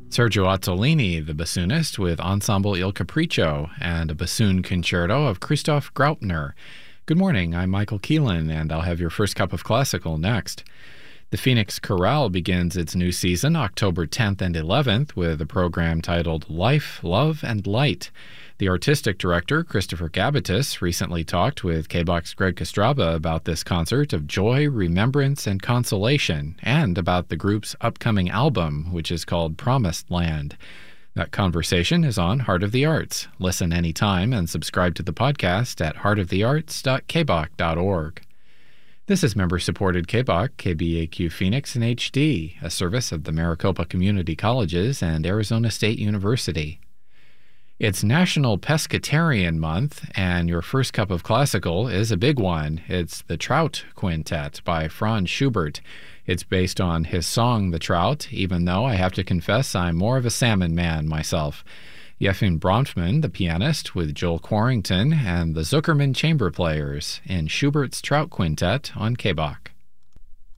Sergio Ottolini, the bassoonist, with Ensemble Il Capriccio, and a bassoon concerto of Christoph Graupner. Good morning, I'm Michael Keelan, and I'll have your first cup of classical next. The Phoenix Chorale begins its new season October 10th and 11th with a program titled Life, Love, and Light. The artistic director, Christopher Gabatis, recently talked with KBOX's Greg Kostraba about this concert of joy, remembrance, and consolation, and about the group's upcoming album, which is called Promised Land. That conversation is on Heart of the Arts. Listen anytime and subscribe to the podcast at heartofthearts.kbox.org. This is member-supported KBOX, KBAQ Phoenix in HD, a service of the Maricopa Community Colleges and Arizona State University. It's National Pescatarian Month, and your first cup of classical is a big one. It's the Trout Quintet by Franz Schubert. It's based on his song, The Trout, even though I have to confess I'm more of a salmon man myself. Yefim Bronfman, the pianist, with Joel Quarrington and the Zuckerman Chamber Players in Schubert's Trout Quintet on KBOX.